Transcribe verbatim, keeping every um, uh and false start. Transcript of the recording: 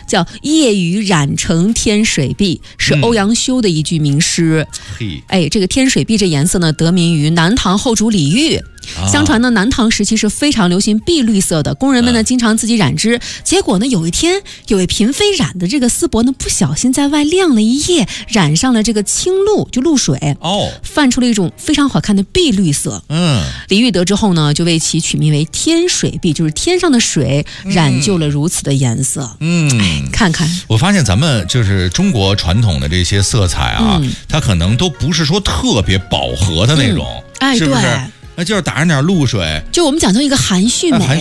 叫夜雨染成天水碧，是欧阳修的一句名诗。 嗯、 哎，这个天水碧这颜色呢，得名于南唐后主李煜。相传呢，南唐时期是非常流行碧绿色的，工人们呢经常自己染织。结果呢，有一天有位嫔妃染的这个丝帛呢，不小心在外晾了一夜，染上了这个青露，就露水哦， 泛出了一种非常好看的碧绿色。 嗯， 李煜得知后呢，就为其取名为天水碧，就是天上的水染就了如此的颜色。 嗯， 哎，看看， 我发现咱们就是中国传统的这些色彩啊，嗯、它可能都不是说特别饱和的那种， 嗯、哎， 是不是？ 对。 那就是打上点露水， 就我们讲究一个含蓄美。